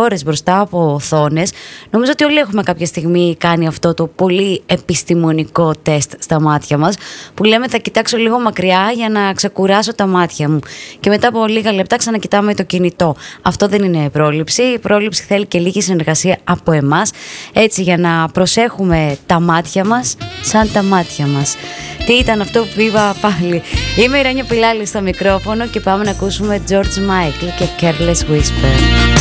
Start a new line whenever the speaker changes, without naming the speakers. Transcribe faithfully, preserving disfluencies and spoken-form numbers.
ώρες μπροστά από οθόνες. Νομίζω ότι όλοι έχουμε κάποια στιγμή κάνει αυτό το πολύ επιστημονικό τεστ στα μάτια μας, που λέμε θα κοιτάξω λίγο μακριά για να ξεκουράσω τα μάτια μου. Και μετά από λίγα λεπτά ξανακοιτάμε το κινητό. Αυτό δεν είναι πρόληψη. Η πρόληψη θέλει και λίγη συνεργασία από εμάς, έτσι για να προσέχουμε τα μάτια μας σαν τα μάτια μας. Τι ήταν αυτό που είπα πάλι? Είμαι η Ράνια Πιλάλη στο μικρόφωνο και πάμε να ακούσουμε George Michael και Careless Whisper.